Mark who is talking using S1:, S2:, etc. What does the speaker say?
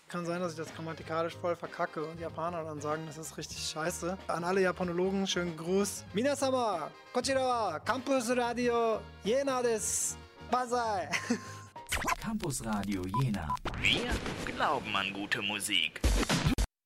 S1: Kann sein, dass ich das grammatikalisch voll verkacke und Japaner dann sagen, das ist richtig scheiße. An alle Japanologen, schönen Gruß. Minasama, kochira wa Campus Radio Jena desu. Banzai!
S2: Campus Radio Jena.
S3: Wir glauben an gute Musik.